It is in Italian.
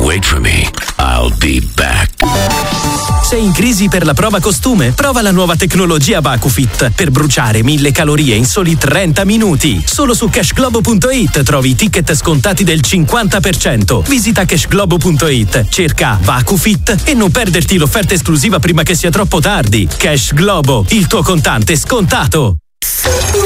Wait for me. I'll be back. Sei in crisi per la prova costume? Prova la nuova tecnologia Vakufit per bruciare 1000 calorie in soli 30 minuti. Solo su cashglobo.it trovi ticket scontati del 50%. Visita cashglobo.it, cerca Vakufit e non perderti l'offerta esclusiva prima che sia troppo tardi. Cash Globo, il tuo contante scontato.